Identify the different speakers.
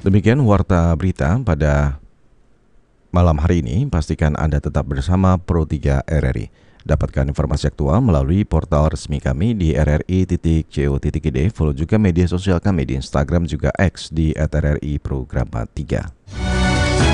Speaker 1: Demikian warta berita pada malam hari ini. Pastikan Anda tetap bersama Pro3 RRI. Dapatkan informasi aktual melalui portal resmi kami di rri.co.id. Follow juga media sosial kami di Instagram juga X di @rri Programa 3.